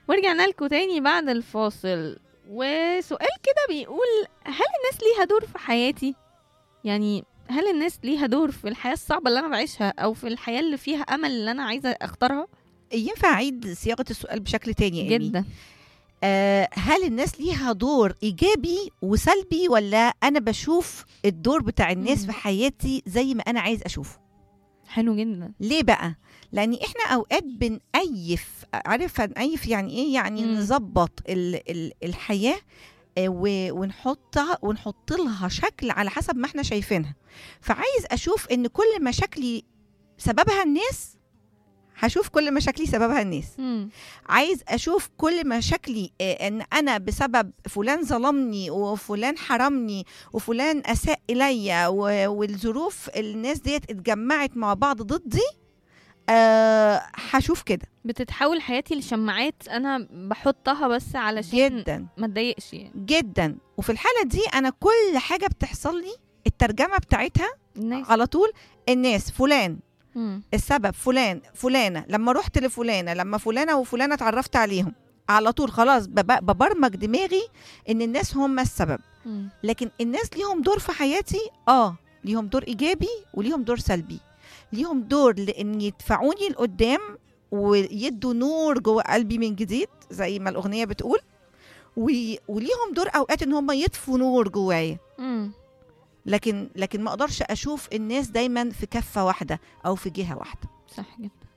ورجعنا لكم تاني بعد الفاصل، وسؤال كده بيقول: هل الناس ليها دور في حياتي؟ يعني هل الناس ليها دور في الحياة الصعبة اللي أنا بعيشها، أو في الحياة اللي فيها أمل اللي أنا عايزة أختارها؟ ينفع أعيد صياغة السؤال بشكل تاني يا إيمي؟ جدا. هل الناس ليها دور إيجابي وسلبي، ولا أنا بشوف الدور بتاع الناس في حياتي زي ما أنا عايز أشوفه؟ حلو جدا. ليه بقى؟ لأن إحنا أوقات بنأيف، عارف هنأيف يعني إيه؟ يعني نظبط الحياة ونحط لها شكل على حسب ما احنا شايفينها. فعايز أشوف إن كل مشاكلي سببها الناس، هشوف كل مشاكلي سببها الناس. عايز أشوف كل مشاكلي إن أنا بسبب فلان ظلمني وفلان حرمني وفلان أساء إلي والظروف الناس ديت اتجمعت مع بعض ضدي. هشوف كده. بتتحول حياتي لشماعات أنا بحطها بس علشان جدا ما تضايقش يعني. جدا. وفي الحالة دي أنا كل حاجة بتحصل لي الترجمة بتاعتها الناس. على طول الناس، فلان السبب، فلانة لما رحت لفلانة، لما فلانة وفلانة اتعرفت عليهم، على طول خلاص ببرمج دماغي ان الناس هم السبب. لكن الناس ليهم دور في حياتي، ليهم دور ايجابي وليهم دور سلبي. ليهم دور لان يدفعوني لقدام ويدوا نور جوه قلبي من جديد زي ما الاغنية بتقول، وليهم دور اوقات ان هم يطفوا نور جوايا. لكن ما اقدرش اشوف الناس دايما في كفة واحدة او في جهة واحدة. صح جدا.